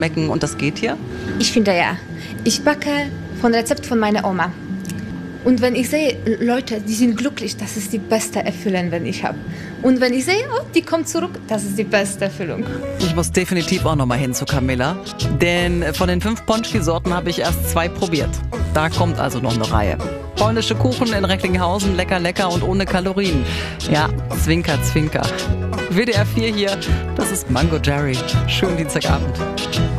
schmecken und das geht hier? Ich finde ja. Ich backe von Rezept von meiner Oma. Und wenn ich sehe, Leute, die sind glücklich, das ist die beste Erfüllung, wenn ich habe. Und wenn ich sehe, oh, die kommt zurück, das ist die beste Erfüllung. Ich muss definitiv auch noch mal hin zu Camilla, denn von den 5 Ponschki-Sorten habe ich erst 2 probiert. Da kommt also noch eine Reihe. Polnische Kuchen in Recklinghausen, lecker, lecker und ohne Kalorien. Ja, Zwinker, Zwinker. WDR 4 hier, das ist Mango Jerry. Schönen Dienstagabend.